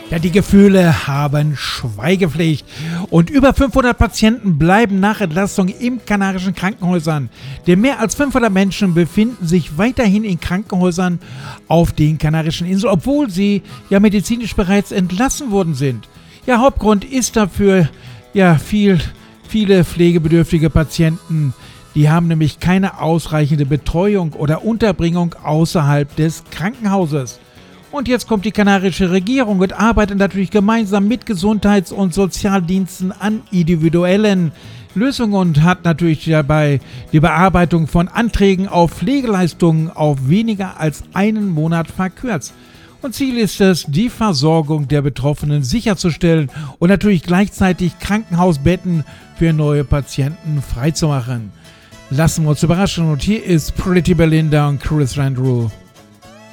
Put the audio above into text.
Ja, die Gefühle haben Schweigepflicht und über 500 Patienten bleiben nach Entlassung in kanarischen Krankenhäusern. Denn mehr als 500 Menschen befinden sich weiterhin in Krankenhäusern auf den Kanarischen Inseln, obwohl sie ja medizinisch bereits entlassen worden sind. Ja, Hauptgrund ist dafür ja viele pflegebedürftige Patienten. Die haben nämlich keine ausreichende Betreuung oder Unterbringung außerhalb des Krankenhauses. Und jetzt kommt die kanarische Regierung und arbeitet natürlich gemeinsam mit Gesundheits- und Sozialdiensten an individuellen Lösungen und hat natürlich dabei die Bearbeitung von Anträgen auf Pflegeleistungen auf weniger als einen Monat verkürzt. Und Ziel ist es, die Versorgung der Betroffenen sicherzustellen und natürlich gleichzeitig Krankenhausbetten für neue Patienten freizumachen. Lassen wir uns überraschen und hier ist Pretty Belinda und Chris Randrew.